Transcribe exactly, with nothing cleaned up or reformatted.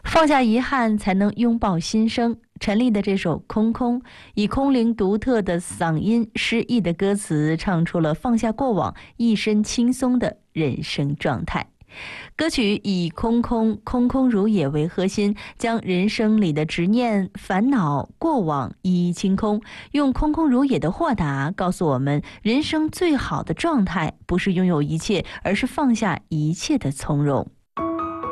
放下遗憾，才能拥抱新生。陈粒的这首《空空》，以空灵独特的嗓音、诗意的歌词，唱出了放下过往、一身轻松的人生状态。歌曲以空空空空如也为核心，将人生里的执念、烦恼、过往一一清空，用空空如也的豁达告诉我们，人生最好的状态不是拥有一切，而是放下一切的从容。